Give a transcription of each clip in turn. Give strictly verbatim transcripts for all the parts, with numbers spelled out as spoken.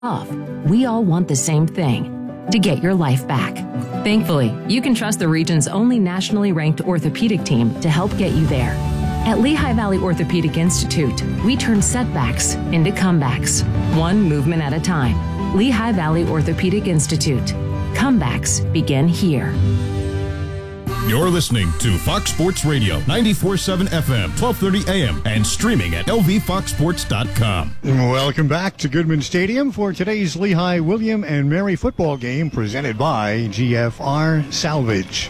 off. We all want the same thing, to get your life back. Thankfully, you can trust the region's only nationally ranked orthopedic team to help get you there. At Lehigh Valley Orthopedic Institute, we turn setbacks into comebacks, one movement at a time. Lehigh Valley Orthopedic Institute. Comebacks begin here. You're listening to Fox Sports Radio, ninety-four point seven F M, twelve thirty A M, and streaming at L V fox sports dot com. Welcome back to Goodman Stadium for today's Lehigh William and Mary football game presented by G F R Salvage.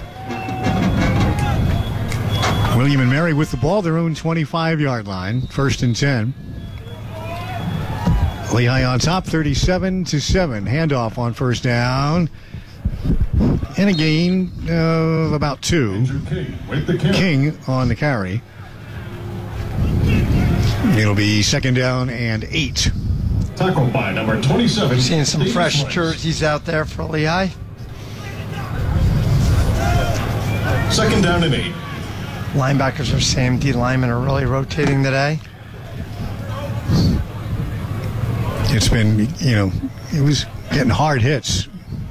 William and Mary with the ball, their own twenty-five-yard line, first and ten. Lehigh on top, thirty-seven to seven. Handoff on first down. And a gain of about two. King on the carry. It'll be second down and eight. Tackled by number twenty-seven. Seeing some fresh jerseys out there for Lehigh. Second down and eight. Linebackers are same. D linemen are really rotating today. It's been, you know, it was getting hard hits.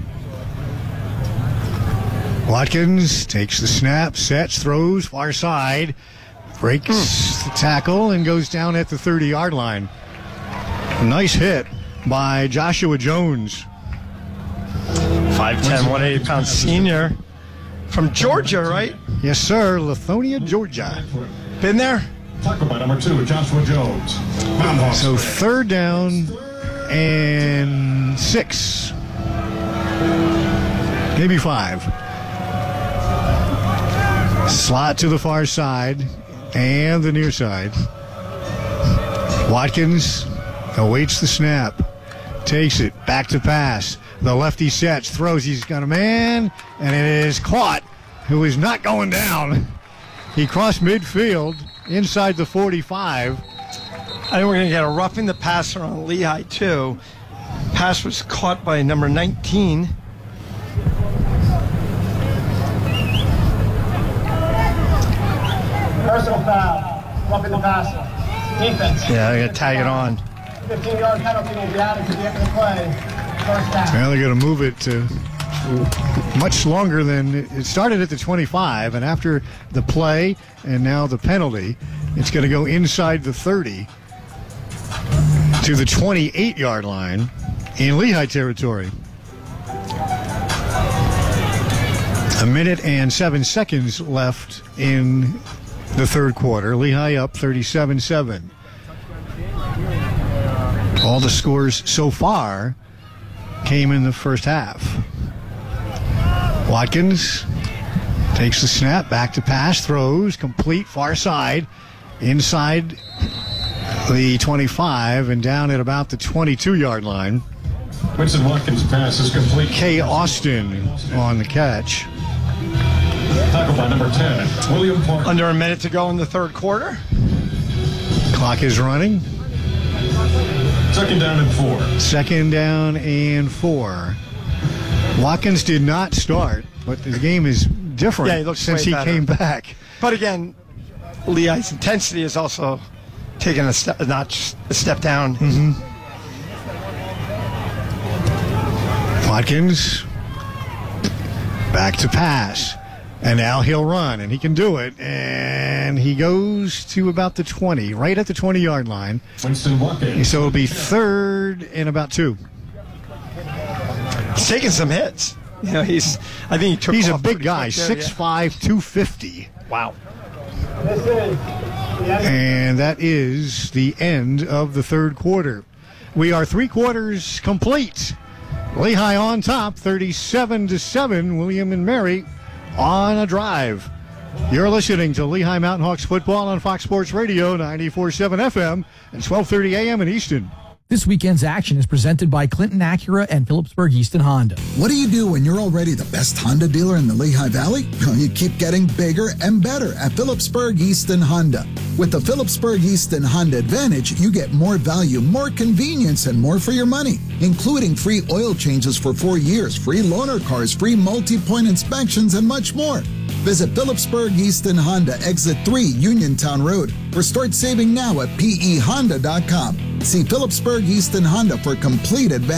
Watkins takes the snap, sets, throws, far side, breaks mm. the tackle, and goes down at the thirty-yard line. A nice hit by Joshua Jones. five ten, one hundred eighty pound senior from Georgia, right? Yes, sir. Lithonia, Georgia. Been there? Tackled by number two, Joshua Jones. So third down and six. Maybe five. Slot to the far side and the near side. Watkins awaits the snap. Takes it. Back to pass. The lefty sets. Throws. He's got a man. And it is caught. Who is not going down. He crossed midfield inside the forty-five. I think we're going to get a roughing the passer on Lehigh, too. Pass was caught by number nineteen. Personal foul, roughing the passer. Defense. Yeah, they got to tag it on. fifteen-yard penalty will be added to the end of the play. First down. Now they're going to move it to much longer than it started at the twenty-five, and after the play and now the penalty, it's going to go inside the thirty to the twenty-eight-yard line in Lehigh territory. A minute and seven seconds left in the third quarter. Lehigh up thirty-seven seven. All the scores so far came in the first half. Watkins takes the snap, back to pass, throws, complete, far side, inside the twenty-five and down at about the twenty-two-yard line. Winston Watkins' pass is complete. Kay Austin on the catch. Tackled by number ten, William Park. Under a minute to go in the third quarter. Clock is running. Second down and four. Second down and four. Watkins did not start, but the game is different yeah, he looks since he better. came back. But again, Lehigh's intensity is also taking a step, not a step down. Mm-hmm. Watkins back to pass. And now he'll run, and he can do it. And he goes to about the twenty, right at the twenty-yard line. Winston Watkins. So it'll be third and about two. He's taking some hits. You know, he's. I think he took. He's a off big guy, there, six five, yeah. two fifty. Wow. And that is the end of the third quarter. We are three quarters complete. Lehigh on top, thirty-seven to seven. William and Mary on a drive. You're listening to Lehigh Mountain Hawks football on Fox Sports Radio, ninety-four point seven F M and twelve thirty A M in Easton. This weekend's action is presented by Clinton Acura and Phillipsburg Easton Honda. What do you do when you're already the best Honda dealer in the Lehigh Valley? You keep getting bigger and better at Phillipsburg Easton Honda. With the Phillipsburg Easton Honda Advantage, you get more value, more convenience, and more for your money, including free oil changes for four years, free loaner cars, free multi-point inspections, and much more. Visit Phillipsburg Easton Honda, Exit three, Uniontown Road, or start saving now at P E Honda dot com. See Phillipsburg Easton Honda for complete advantage.